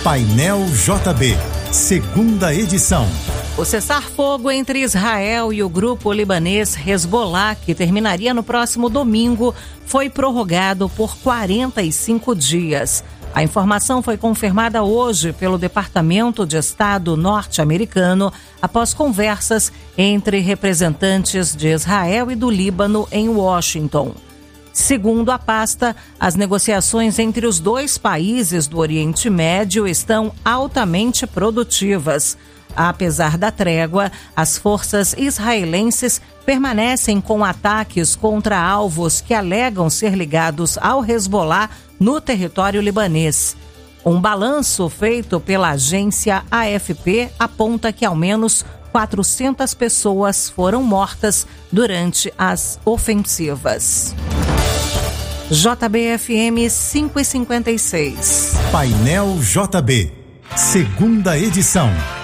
Painel JB, segunda edição. O cessar-fogo entre Israel e o grupo libanês Hezbollah, que terminaria no próximo domingo, foi prorrogado por 45 dias. A informação foi confirmada hoje pelo Departamento de Estado norte-americano após conversas entre representantes de Israel e do Líbano em Washington. Segundo a pasta, as negociações entre os dois países do Oriente Médio estão altamente produtivas. Apesar da trégua, as forças israelenses permanecem com ataques contra alvos que alegam ser ligados ao Hezbollah no território libanês. Um balanço feito pela agência AFP aponta que ao menos 400 pessoas foram mortas durante as ofensivas. JBFM 5:56. Painel JB, segunda edição.